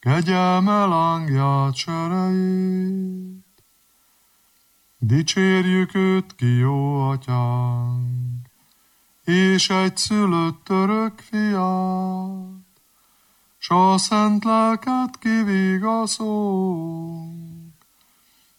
kegyelme lángját serejét. Dicsérjük őt ki, jó atyánk, és egyszülött örök fiát, s a szent lelket kivigaszol,